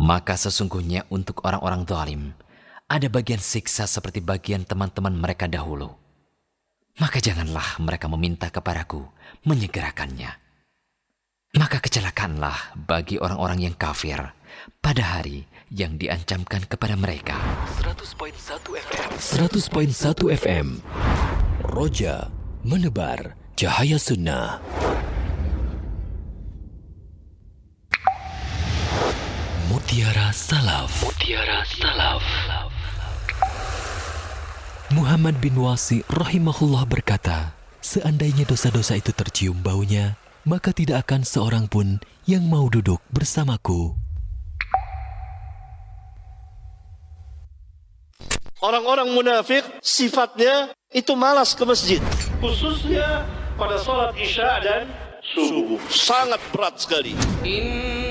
Maka sesungguhnya untuk orang-orang zalim ada bagian siksa seperti bagian teman-teman mereka dahulu. Maka janganlah mereka meminta kepadaku menyegerakannya. Maka kecelakaanlah bagi orang-orang yang kafir pada hari yang diancamkan kepada mereka. 100.1 FM. 100.1 FM. Roja menebar cahaya sunnah. Mutiara Salaf. Mutiara Salaf. Muhammad bin Wasi rahimahullah berkata, seandainya dosa-dosa itu tercium baunya, maka tidak akan seorang pun yang mau duduk bersamaku. Orang-orang munafik sifatnya itu malas ke masjid, khususnya pada salat Isya dan subuh. Sangat berat sekali.